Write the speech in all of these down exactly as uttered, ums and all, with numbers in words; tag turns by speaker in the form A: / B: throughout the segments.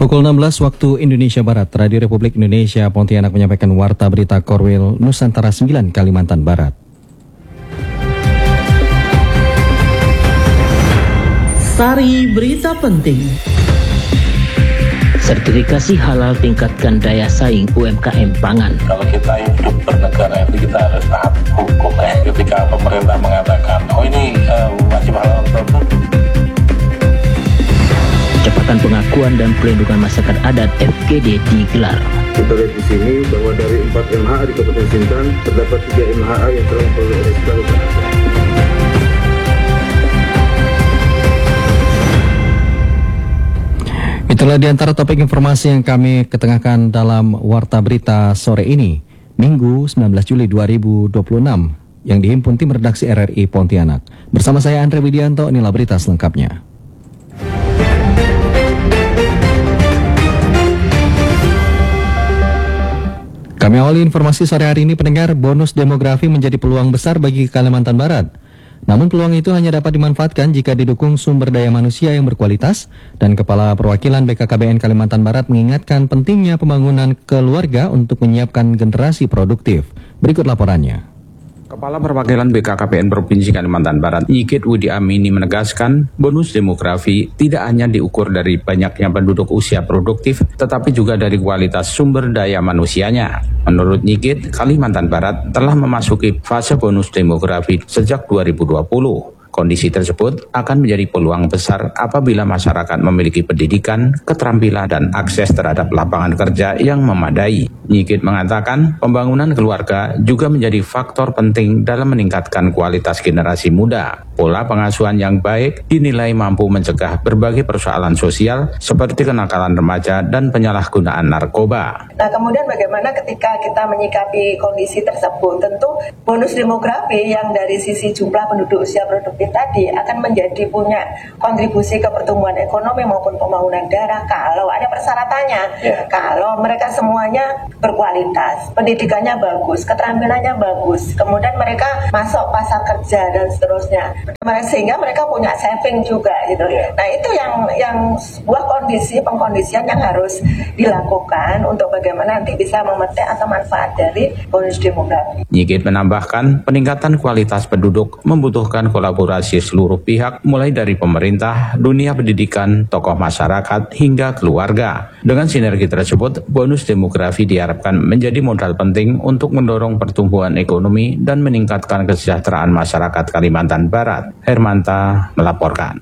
A: Pukul enam belas waktu Indonesia Barat, Radio Republik Indonesia Pontianak menyampaikan Warta Berita Korwil Nusantara sembilan Kalimantan Barat.
B: Sari berita penting.
C: Sertifikasi halal tingkatkan daya saing U M K M pangan.
D: Kalau kita hidup bernegara itu kita harus taat hukum. Eh, ketika pemerintah mengatakan, oh ini uh, wajib halal untuk
C: Percepatan pengakuan dan pelindungan masyarakat adat F G D digelar.
E: Kita lihat di sini bahwa dari empat M H A di Kabupaten Sintang terdapat tiga M H A yang telah memperoleh R S K.
A: Itulah di antara topik informasi yang kami ketengahkan dalam Warta Berita sore ini, Minggu sembilan belas Juli dua ribu dua puluh enam, yang dihimpun tim redaksi R R I Pontianak. Bersama saya Andre Widianto, inilah berita selengkapnya. Kami awali informasi sore hari ini, pendengar. Bonus demografi menjadi peluang besar bagi Kalimantan Barat. Namun peluang itu hanya dapat dimanfaatkan jika didukung sumber daya manusia yang berkualitas, dan Kepala Perwakilan B K K B N Kalimantan Barat mengingatkan pentingnya pembangunan keluarga untuk menyiapkan generasi produktif. Berikut laporannya.
F: Kepala Perwakilan B K K B N Provinsi Kalimantan Barat, Yigit Wudi Amini, menegaskan bonus demografi tidak hanya diukur dari banyaknya penduduk usia produktif, tetapi juga dari kualitas sumber daya manusianya. Menurut Yigit, Kalimantan Barat telah memasuki fase bonus demografi sejak dua ribu dua puluh. Kondisi tersebut akan menjadi peluang besar apabila masyarakat memiliki pendidikan, keterampilan, dan akses terhadap lapangan kerja yang memadai. Yigit mengatakan pembangunan keluarga juga menjadi faktor penting dalam meningkatkan kualitas generasi muda. Pola pengasuhan yang baik dinilai mampu mencegah berbagai persoalan sosial seperti kenakalan remaja dan penyalahgunaan narkoba.
G: Nah, kemudian bagaimana ketika kita menyikapi kondisi tersebut? Tentu bonus demografi yang dari sisi jumlah penduduk usia produktif tadi akan menjadi punya kontribusi ke pertumbuhan ekonomi maupun pembangunan daerah kalau ada persyaratannya. Yeah. Kalau mereka semuanya berkualitas, pendidikannya bagus, keterampilannya bagus, kemudian mereka masuk pasar kerja dan seterusnya, sehingga mereka punya saving juga gitu. Yeah. Nah, itu yang yang sebuah kondisi pengkondisian yang harus dilakukan untuk bagaimana nanti bisa memetik atau manfaat dari bonus demografi.
F: Yigit menambahkan peningkatan kualitas penduduk membutuhkan kolaborasi seluruh pihak, mulai dari pemerintah, dunia pendidikan, tokoh masyarakat, hingga keluarga. Dengan sinergi tersebut, bonus demografi diharapkan menjadi modal penting untuk mendorong pertumbuhan ekonomi dan meningkatkan kesejahteraan masyarakat Kalimantan Barat. Hermanta melaporkan.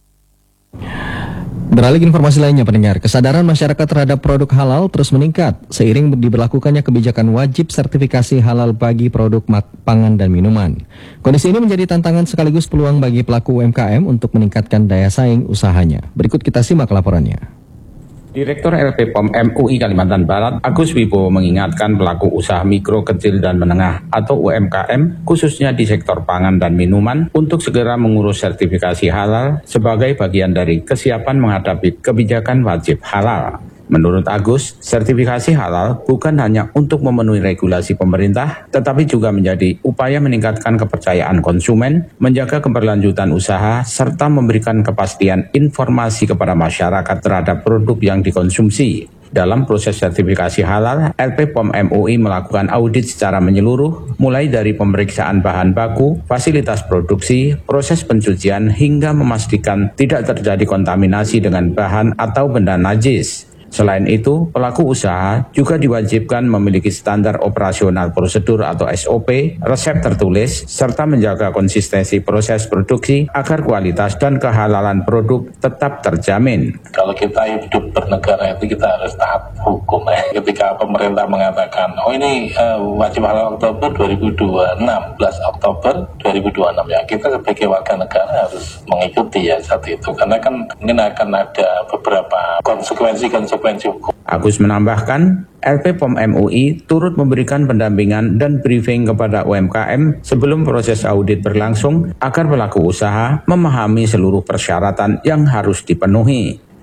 A: Beralih informasi lainnya, pendengar, kesadaran masyarakat terhadap produk halal terus meningkat seiring diberlakukannya kebijakan wajib sertifikasi halal bagi produk pangan dan minuman. Kondisi ini menjadi tantangan sekaligus peluang bagi pelaku U M K M untuk meningkatkan daya saing usahanya. Berikut kita simak laporannya.
F: Direktur L P P O M M U I Kalimantan Barat, Agus Wibowo, mengingatkan pelaku usaha mikro, kecil, dan menengah atau U M K M, khususnya di sektor pangan dan minuman, untuk segera mengurus sertifikasi halal sebagai bagian dari kesiapan menghadapi kebijakan wajib halal. Menurut Agus, sertifikasi halal bukan hanya untuk memenuhi regulasi pemerintah, tetapi juga menjadi upaya meningkatkan kepercayaan konsumen, menjaga keberlanjutan usaha, serta memberikan kepastian informasi kepada masyarakat terhadap produk yang dikonsumsi. Dalam proses sertifikasi halal, L P P O M M U I melakukan audit secara menyeluruh, mulai dari pemeriksaan bahan baku, fasilitas produksi, proses pencucian, hingga memastikan tidak terjadi kontaminasi dengan bahan atau benda najis. Selain itu, pelaku usaha juga diwajibkan memiliki standar operasional prosedur atau S O P, resep tertulis, serta menjaga konsistensi proses produksi agar kualitas dan kehalalan produk tetap terjamin.
D: Kalau kita hidup bernegara itu kita harus taat hukum. Eh. Ketika pemerintah mengatakan, oh ini uh, wajib halal Oktober dua ribu dua puluh enam, sebelas Oktober dua ribu dua puluh enam, ya kita sebagai warga negara harus mengikuti ya saat itu. Karena kan mungkin akan ada beberapa konsekuensi-konsekuensi
F: Agus menambahkan, L P P O M M U I turut memberikan pendampingan dan briefing kepada U M K M sebelum proses audit berlangsung agar pelaku usaha memahami seluruh persyaratan yang harus dipenuhi.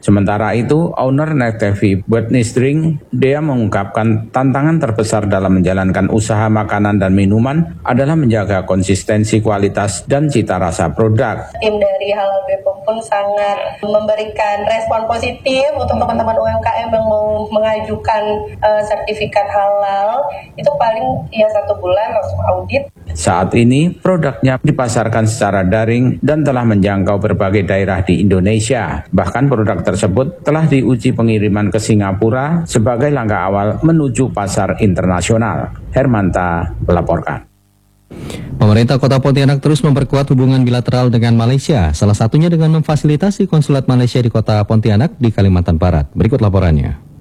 F: Sementara itu, owner Nektevi Buetnistring, dia mengungkapkan tantangan terbesar dalam menjalankan usaha makanan dan minuman adalah menjaga konsistensi kualitas dan cita rasa produk.
G: Tim dari Halal B P O M pun sangat memberikan respon positif untuk teman-teman U M K M yang mau mengajukan uh, sertifikat halal. Itu paling ya satu bulan langsung audit.
F: Saat ini, produknya dipasarkan secara daring dan telah menjangkau berbagai daerah di Indonesia. Bahkan produk tersebut telah diuji pengiriman ke Singapura sebagai langkah awal menuju pasar internasional. Hermanta melaporkan.
A: Pemerintah Kota Pontianak terus memperkuat hubungan bilateral dengan Malaysia, salah satunya dengan memfasilitasi konsulat Malaysia di Kota Pontianak di Kalimantan Barat. Berikut laporannya.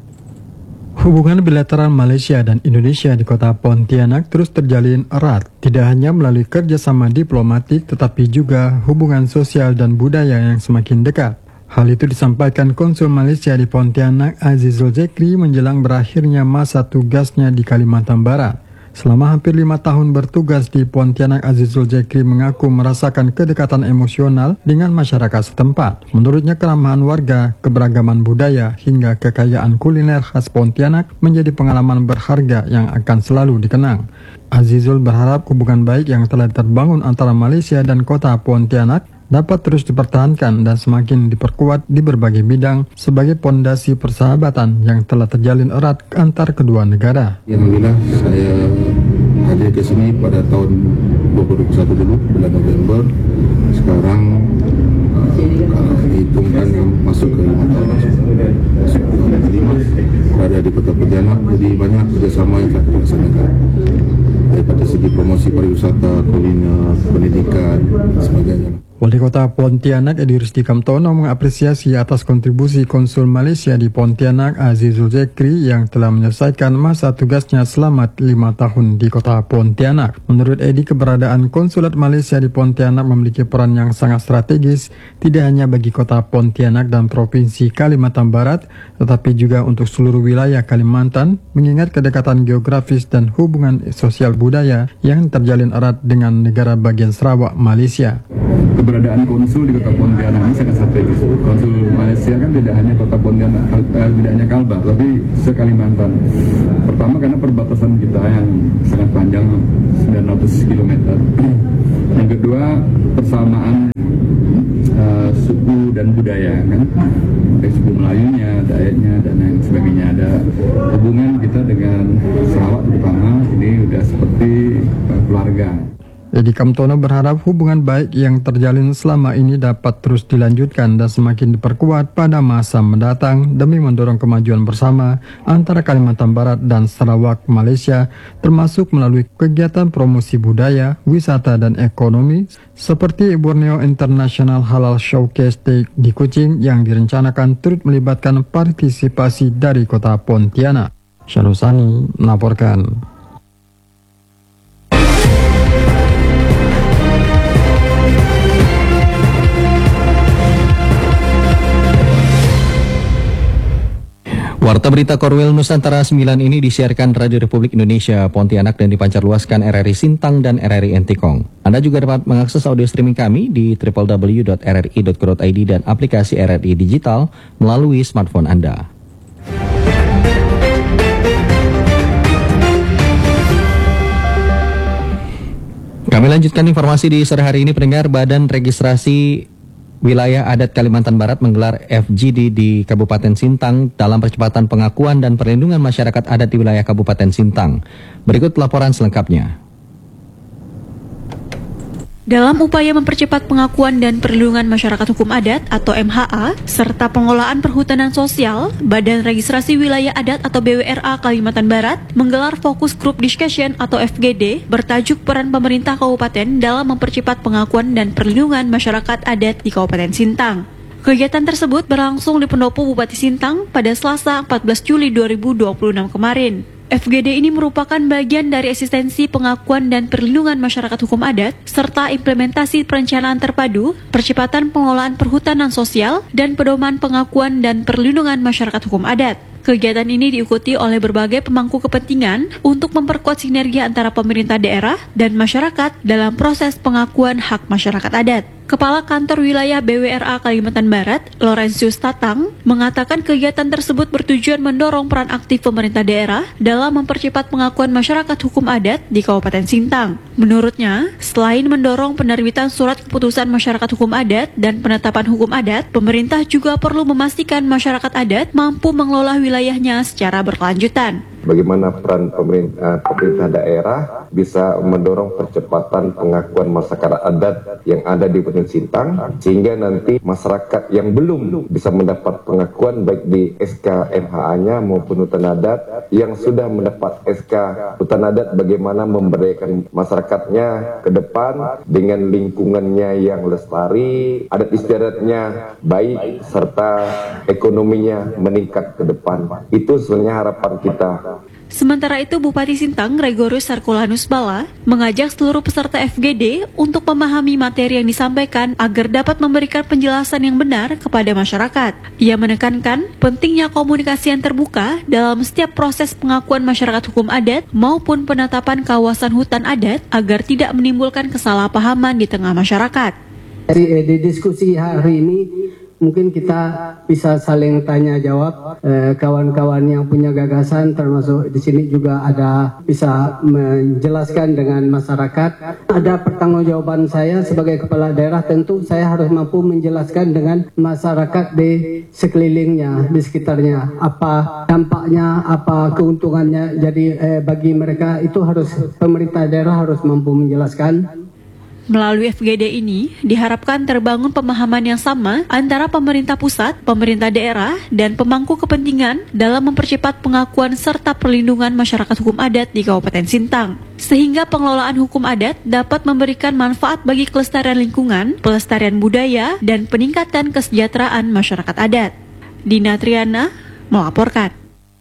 H: Hubungan bilateral Malaysia dan Indonesia di Kota Pontianak terus terjalin erat, tidak hanya melalui kerjasama diplomatik tetapi juga hubungan sosial dan budaya yang semakin dekat. Hal itu disampaikan Konsul Malaysia di Pontianak Azizul Zekri menjelang berakhirnya masa tugasnya di Kalimantan Barat. Selama hampir lima tahun bertugas di Pontianak, Azizul Zekri mengaku merasakan kedekatan emosional dengan masyarakat setempat. Menurutnya, keramahan warga, keberagaman budaya, hingga kekayaan kuliner khas Pontianak menjadi pengalaman berharga yang akan selalu dikenang. Azizul berharap hubungan baik yang telah terbangun antara Malaysia dan Kota Pontianak dapat terus dipertahankan dan semakin diperkuat di berbagai bidang sebagai pondasi persahabatan yang telah terjalin erat antar kedua negara.
E: Alhamdulillah, saya hadir ke sini pada tahun dua ribu dua puluh satu dulu, bulan November. Sekarang uh, kalau dihitungkan masuk ke lima tahun, masuk ke tahun kelima, berada di Kota Pontianak, jadi banyak kerjasama yang telah dilaksanakan. Daripada segi promosi pariwisata, kuliner, pendidikan, dan sebagainya.
H: Wali Kota Pontianak Edi Rusdi Kamtono mengapresiasi atas kontribusi Konsul Malaysia di Pontianak Azizul Zekri yang telah menyelesaikan masa tugasnya selama lima tahun di Kota Pontianak. Menurut Edi, keberadaan Konsulat Malaysia di Pontianak memiliki peran yang sangat strategis, tidak hanya bagi Kota Pontianak dan Provinsi Kalimantan Barat, tetapi juga untuk seluruh wilayah Kalimantan, mengingat kedekatan geografis dan hubungan sosial budaya yang terjalin erat dengan negara bagian Sarawak, Malaysia.
I: Keberadaan konsul di Kota Pontianak ini sangat strategis. Konsul Malaysia kan tidak hanya Kota Pontianak, eh, tidak hanya Kalbar, tapi se-Kalimantan. Pertama karena perbatasan kita yang sangat panjang, sembilan ratus kilometer. Yang kedua, persamaan uh, suku dan budaya, kan? Baik suku Melayunya, Dayaknya, dan lain sebagainya. Ada hubungan kita dengan Sarawak terutama, ini udah seperti uh, keluarga.
H: Edi Kamtono berharap hubungan baik yang terjalin selama ini dapat terus dilanjutkan dan semakin diperkuat pada masa mendatang demi mendorong kemajuan bersama antara Kalimantan Barat dan Sarawak, Malaysia, termasuk melalui kegiatan promosi budaya, wisata, dan ekonomi seperti Borneo International Halal Showcase Day di Kuching yang direncanakan turut melibatkan partisipasi dari Kota Pontianak. Syarusani melaporkan.
A: Warta berita Korwil Nusantara sembilan ini disiarkan Radio Republik Indonesia Pontianak dan dipancarluaskan R R I Sintang dan R R I Entikong. Anda juga dapat mengakses audio streaming kami di w w w dot r r i dot co dot i d dan aplikasi R R I Digital melalui smartphone Anda. Kami lanjutkan informasi di sore hari ini, pendengar. Badan Registrasi Wilayah Adat Kalimantan Barat menggelar F G D di Kabupaten Sintang dalam percepatan pengakuan dan perlindungan masyarakat adat di wilayah Kabupaten Sintang. Berikut laporan selengkapnya.
J: Dalam upaya mempercepat pengakuan dan perlindungan masyarakat hukum adat atau M H A serta pengelolaan perhutanan sosial, Badan Registrasi Wilayah Adat atau B W R A Kalimantan Barat menggelar Focus Group Discussion atau F G D bertajuk peran pemerintah kabupaten dalam mempercepat pengakuan dan perlindungan masyarakat adat di Kabupaten Sintang. Kegiatan tersebut berlangsung di Pendopo Bupati Sintang pada Selasa empat belas Juli dua ribu dua puluh enam kemarin. F G D ini merupakan bagian dari eksistensi pengakuan dan perlindungan masyarakat hukum adat, serta implementasi perencanaan terpadu, percepatan pengelolaan perhutanan sosial, dan pedoman pengakuan dan perlindungan masyarakat hukum adat. Kegiatan ini diikuti oleh berbagai pemangku kepentingan untuk memperkuat sinergi antara pemerintah daerah dan masyarakat dalam proses pengakuan hak masyarakat adat. Kepala Kantor Wilayah B W R A Kalimantan Barat, Laurentius Tatang, mengatakan kegiatan tersebut bertujuan mendorong peran aktif pemerintah daerah dalam mempercepat pengakuan masyarakat hukum adat di Kabupaten Sintang. Menurutnya, selain mendorong penerbitan surat keputusan masyarakat hukum adat dan penetapan hukum adat, pemerintah juga perlu memastikan masyarakat adat mampu mengelola wilayahnya secara berkelanjutan.
K: Bagaimana peran pemerintah, pemerintah daerah bisa mendorong percepatan pengakuan masyarakat adat yang ada di Kabupaten Sintang, sehingga nanti masyarakat yang belum bisa mendapat pengakuan baik di S K M H A-nya maupun hutan adat, yang sudah mendapat S K hutan adat bagaimana memberdayakan masyarakatnya ke depan dengan lingkungannya yang lestari, adat istiadatnya baik, serta ekonominya meningkat ke depan. Itu sebenarnya harapan kita.
J: Sementara itu, Bupati Sintang, Gregorius Herculanus Bala, mengajak seluruh peserta F G D untuk memahami materi yang disampaikan agar dapat memberikan penjelasan yang benar kepada masyarakat. Ia menekankan pentingnya komunikasi yang terbuka dalam setiap proses pengakuan masyarakat hukum adat maupun penetapan kawasan hutan adat agar tidak menimbulkan kesalahpahaman di tengah masyarakat.
L: Di, di diskusi hari ini, mungkin kita bisa saling tanya jawab, eh, kawan-kawan yang punya gagasan, termasuk di sini juga ada bisa menjelaskan dengan masyarakat. Ada pertanggungjawaban saya sebagai kepala daerah, tentu saya harus mampu menjelaskan dengan masyarakat di sekelilingnya, di sekitarnya, apa dampaknya, apa keuntungannya. Jadi eh, bagi mereka itu harus pemerintah daerah harus mampu menjelaskan.
J: Melalui F G D ini, diharapkan terbangun pemahaman yang sama antara pemerintah pusat, pemerintah daerah, dan pemangku kepentingan dalam mempercepat pengakuan serta perlindungan masyarakat hukum adat di Kabupaten Sintang. Sehingga pengelolaan hukum adat dapat memberikan manfaat bagi kelestarian lingkungan, pelestarian budaya, dan peningkatan kesejahteraan masyarakat adat. Dina Triana melaporkan.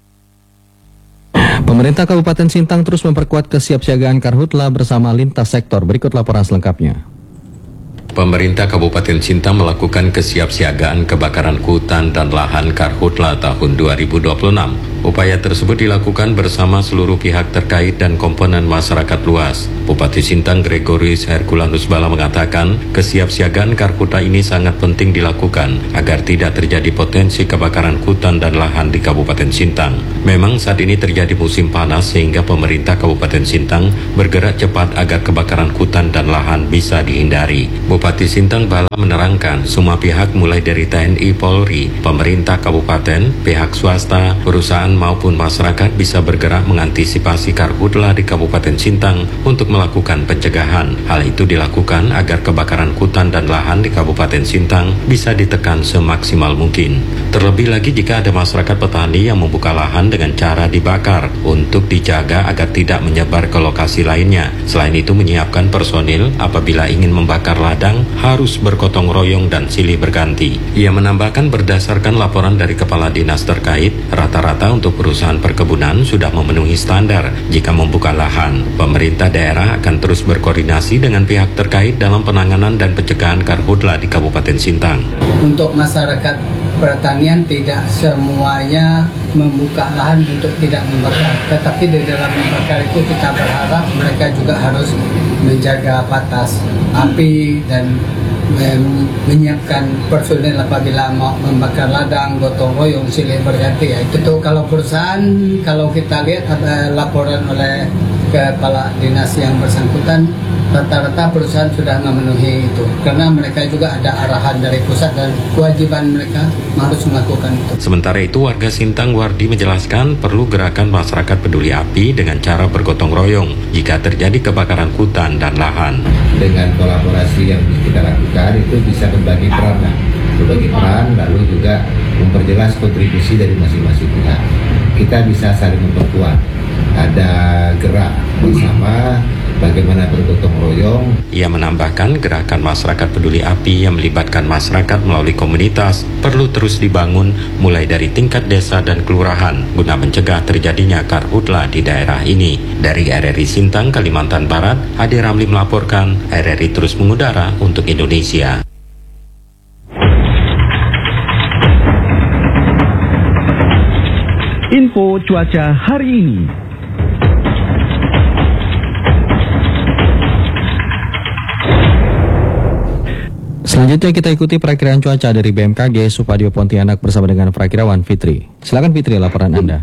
A: Pemerintah Kabupaten Sintang terus memperkuat kesiapsiagaan Karhutla bersama lintas sektor. Berikut laporan selengkapnya.
M: Pemerintah Kabupaten Sintang melakukan kesiapsiagaan kebakaran hutan dan lahan Karhutla tahun dua ribu dua puluh enam. Upaya tersebut dilakukan bersama seluruh pihak terkait dan komponen masyarakat luas. Bupati Sintang Gregorius Herculanus Bala mengatakan kesiapsiagaan Karhutla ini sangat penting dilakukan agar tidak terjadi potensi kebakaran hutan dan lahan di Kabupaten Sintang. Memang saat ini terjadi musim panas sehingga pemerintah Kabupaten Sintang bergerak cepat agar kebakaran hutan dan lahan bisa dihindari. Bupati Sintang Bala menerangkan semua pihak mulai dari T N I Polri, pemerintah kabupaten, pihak swasta, perusahaan maupun masyarakat bisa bergerak mengantisipasi Karhutla di Kabupaten Sintang untuk melakukan pencegahan. Hal itu dilakukan agar kebakaran hutan dan lahan di Kabupaten Sintang bisa ditekan semaksimal mungkin. Terlebih lagi jika ada masyarakat petani yang membuka lahan dengan cara dibakar untuk dijaga agar tidak menyebar ke lokasi lainnya. Selain itu menyiapkan personil apabila ingin membakar ladang harus bergotong royong dan silih berganti. Ia menambahkan berdasarkan laporan dari kepala dinas terkait, rata-rata untuk perusahaan perkebunan sudah memenuhi standar jika membuka lahan. Pemerintah daerah akan terus berkoordinasi dengan pihak terkait dalam penanganan dan pencegahan Karhutla di Kabupaten Sintang.
L: Untuk masyarakat pertanian tidak semuanya membuka lahan untuk tidak membakar, tetapi di dalam membakar itu kita berharap mereka juga harus menjaga batas api dan menyiapkan personel apabila mau membakar ladang, gotong royong, silih berganti. Ya itu tuh kalau perusahaan, kalau kita lihat ada laporan oleh kepala dinas yang bersangkutan, rata-rata perusahaan sudah memenuhi itu karena mereka juga ada arahan dari pusat dan kewajiban mereka harus melakukan itu.
M: Sementara itu warga Sintang Wardi menjelaskan perlu gerakan masyarakat peduli api dengan cara bergotong royong jika terjadi kebakaran hutan dan lahan.
N: Dengan kolaborasi yang kita lakukan itu bisa berbagi peran, berbagi peran lalu juga memperjelas kontribusi dari masing-masing pihak. Kita bisa saling memperkuat, ada gerak bersama bagaimana bergotong royong.
M: Ia menambahkan gerakan masyarakat peduli api yang melibatkan masyarakat melalui komunitas perlu terus dibangun mulai dari tingkat desa dan kelurahan guna mencegah terjadinya Karhutla di daerah ini. Dari R R I Sintang, Kalimantan Barat, Ade Ramli melaporkan. R R I terus mengudara untuk Indonesia.
O: Info cuaca hari ini.
A: Selanjutnya kita ikuti perakiraan cuaca dari B M K G Supadio Pontianak bersama dengan perakirawan Fitri. Silakan Fitri, laporan Anda.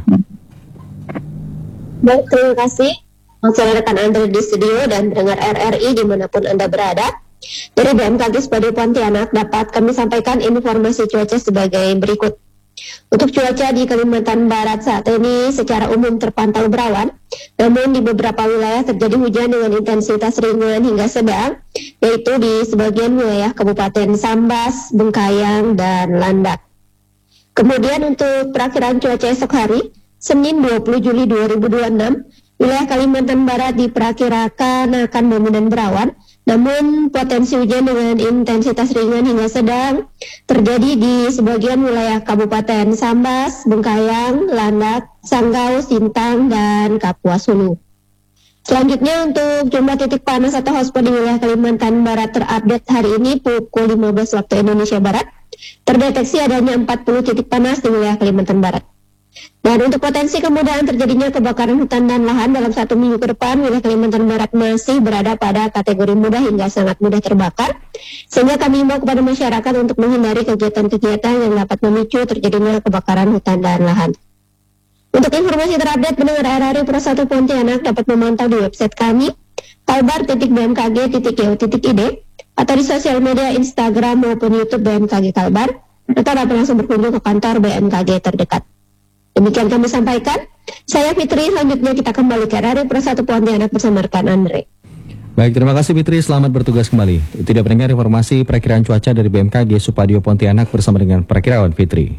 P: Baik, terima kasih rekan Anda di studio dan pendengar R R I dimanapun Anda berada. Dari B M K G Supadio Pontianak dapat kami sampaikan informasi cuaca sebagai berikut. Untuk cuaca di Kalimantan Barat saat ini secara umum terpantau berawan, namun di beberapa wilayah terjadi hujan dengan intensitas ringan hingga sedang, yaitu di sebagian wilayah Kabupaten Sambas, Bengkayang, dan Landak. Kemudian untuk perakiraan cuaca esok hari, Senin dua puluh Juli dua ribu dua puluh enam, wilayah Kalimantan Barat diperkirakan akan dominan berawan, namun potensi hujan dengan intensitas ringan hingga sedang terjadi di sebagian wilayah Kabupaten Sambas, Bengkayang, Landak, Sanggau, Sintang, dan Kapuas Hulu. Selanjutnya untuk jumlah titik panas atau hotspot di wilayah Kalimantan Barat terupdate hari ini pukul lima belas waktu Indonesia Barat, terdeteksi adanya empat puluh titik panas di wilayah Kalimantan Barat. Dan untuk potensi kemudahan terjadinya kebakaran hutan dan lahan dalam satu minggu ke depan, wilayah Kalimantan Barat masih berada pada kategori mudah hingga sangat mudah terbakar, sehingga kami himbau kepada masyarakat untuk menghindari kegiatan-kegiatan yang dapat memicu terjadinya kebakaran hutan dan lahan. Untuk informasi terupdate pendengar R R I Pro satu Pontianak dapat memantau di website kami kalbar titik b m k g titik go titik i d atau di sosial media Instagram maupun YouTube B M K G Kalbar, atau dapat langsung berkunjung ke kantor B M K G terdekat. Demikian kami sampaikan. Saya Fitri, selanjutnya kita kembali ke R R I Pro satu Pontianak bersama rekan Andre.
A: Baik, terima kasih Fitri, selamat bertugas kembali. Tidak mendengar informasi perakiraan cuaca dari B M K G Supadio Pontianak bersama dengan perakirawan Fitri.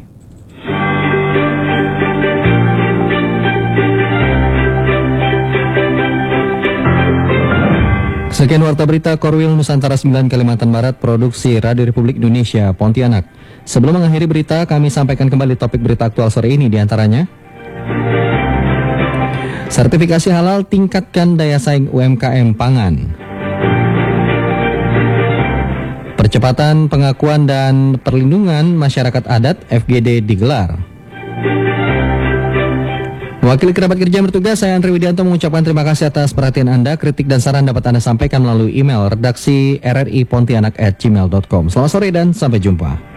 A: Sekian warta berita Korwil Nusantara sembilan Kalimantan Barat, produksi Radio Republik Indonesia Pontianak. Sebelum mengakhiri berita, kami sampaikan kembali topik berita aktual sore ini, diantaranya sertifikasi halal tingkatkan daya saing U M K M pangan, percepatan pengakuan dan perlindungan masyarakat adat F G D digelar. Wakil kerabat kerja bertugas, saya Andre Widianto mengucapkan terima kasih atas perhatian Anda. Kritik dan saran dapat Anda sampaikan melalui email redaksi r r i pontianak at gmail dot com. Selamat sore dan sampai jumpa.